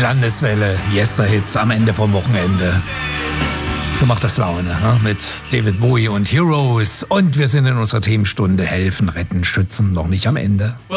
Landeswelle, Yester-Hits am Ende vom Wochenende. So macht das Laune, ne? Mit David Bowie und Heroes. Und wir sind in unserer Themenstunde Helfen, Retten, Schützen noch nicht am Ende.